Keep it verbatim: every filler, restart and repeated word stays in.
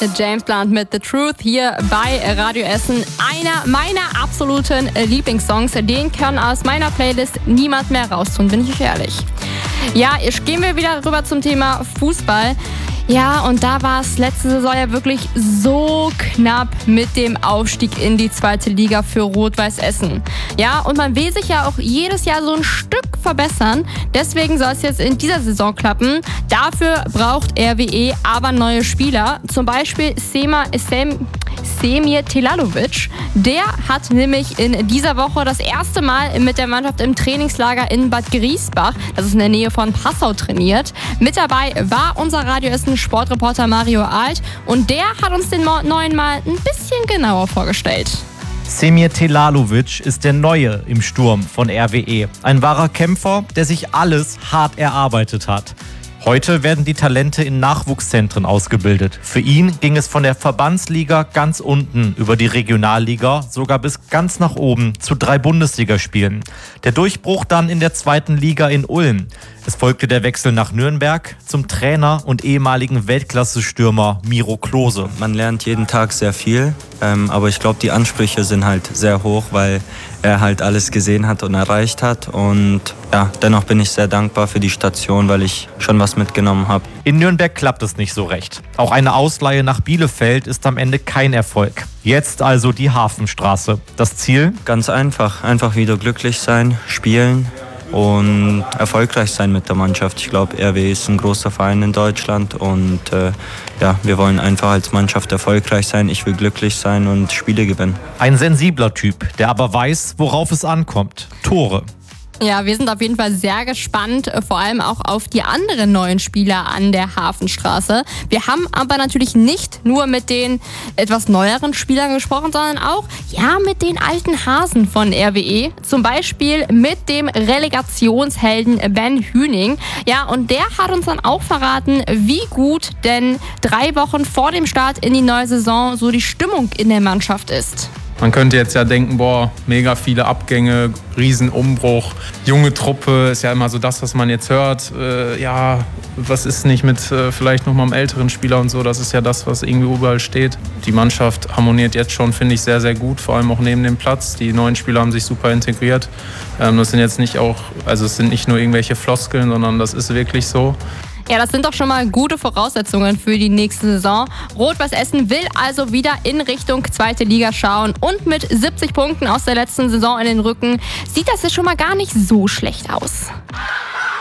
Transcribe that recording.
James Blunt mit The Truth hier bei Radio Essen. Einer meiner absoluten Lieblingssongs. Den kann aus meiner Playlist niemand mehr raustun, bin ich ehrlich. Ja, jetzt gehen wir wieder rüber zum Thema Fußball. Ja, und da war es letzte Saison ja wirklich so knapp mit dem Aufstieg in die zweite Liga für Rot-Weiß Essen. Ja, und man will sich ja auch jedes Jahr so ein Stück verbessern. Deswegen soll es jetzt in dieser Saison klappen. Dafür braucht R W E aber neue Spieler. Zum Beispiel Sema, Sem, Semir Telalovic. Der hat nämlich in dieser Woche das erste Mal mit der Mannschaft im Trainingslager in Bad Griesbach, das ist in der Nähe von Passau, trainiert. Mit dabei war unser Radio Essen Sportreporter Mario Alt und der hat uns den neuen mal ein bisschen genauer vorgestellt. Semir Telalovic ist der Neue im Sturm von R W E. Ein wahrer Kämpfer, der sich alles hart erarbeitet hat. Heute werden die Talente in Nachwuchszentren ausgebildet. Für ihn ging es von der Verbandsliga ganz unten über die Regionalliga sogar bis ganz nach oben zu drei Bundesligaspielen. Der Durchbruch dann in der zweiten Liga in Ulm. Es folgte der Wechsel nach Nürnberg zum Trainer und ehemaligen Weltklasse-Stürmer Miro Klose. Man lernt jeden Tag sehr viel, ähm, aber ich glaube, die Ansprüche sind halt sehr hoch, weil er halt alles gesehen hat und erreicht hat. Und ja, dennoch bin ich sehr dankbar für die Station, weil ich schon was mitgenommen habe. In Nürnberg klappt es nicht so recht. Auch eine Ausleihe nach Bielefeld ist am Ende kein Erfolg. Jetzt also die Hafenstraße. Das Ziel? Ganz einfach. Einfach wieder glücklich sein, spielen und erfolgreich sein mit der Mannschaft. Ich glaube, R W E ist ein großer Verein in Deutschland und äh, ja, wir wollen einfach als Mannschaft erfolgreich sein. Ich will glücklich sein und Spiele gewinnen. Ein sensibler Typ, der aber weiß, worauf es ankommt. Tore. Ja, wir sind auf jeden Fall sehr gespannt, vor allem auch auf die anderen neuen Spieler an der Hafenstraße. Wir haben aber natürlich nicht nur mit den etwas neueren Spielern gesprochen, sondern auch ja mit den alten Hasen von R W E. Zum Beispiel mit dem Relegationshelden Ben Hüning. Ja, und der hat uns dann auch verraten, wie gut denn drei Wochen vor dem Start in die neue Saison so die Stimmung in der Mannschaft ist. Man könnte jetzt ja denken, boah, mega viele Abgänge, Riesenumbruch, junge Truppe, ist ja immer so das, was man jetzt hört. Äh, ja, was ist nicht mit äh, vielleicht nochmal einem älteren Spieler und so, das ist ja das, was irgendwie überall steht. Die Mannschaft harmoniert jetzt schon, finde ich, sehr, sehr gut, vor allem auch neben dem Platz. Die neuen Spieler haben sich super integriert. Ähm, das sind jetzt nicht auch, also es sind nicht nur irgendwelche Floskeln, sondern das ist wirklich so. Ja, das sind doch schon mal gute Voraussetzungen für die nächste Saison. Rot-Weiß Essen will also wieder in Richtung zweite Liga schauen und mit siebzig Punkten aus der letzten Saison in den Rücken sieht das jetzt schon mal gar nicht so schlecht aus.